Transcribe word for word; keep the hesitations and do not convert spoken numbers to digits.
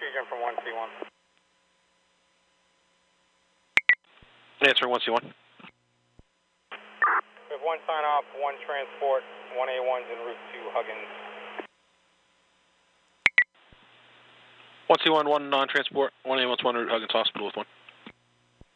fusion from one C one. Answer one C one. We have one sign off, one transport, one A one's en route to Huggins. one C one, one non-transport, one A one's one route Huggins Hospital with one.